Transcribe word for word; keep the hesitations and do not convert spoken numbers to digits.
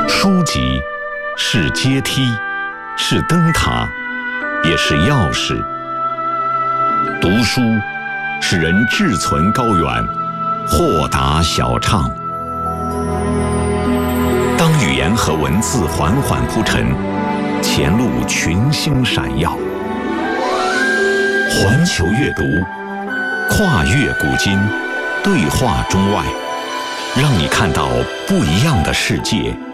书籍是阶梯，是灯塔，也是钥匙。读书使人志存高远，豁达小畅。当语言和文字缓缓铺陈，前路群星闪耀。环球阅读，跨越古今，对话中外，让你看到不一样的世界。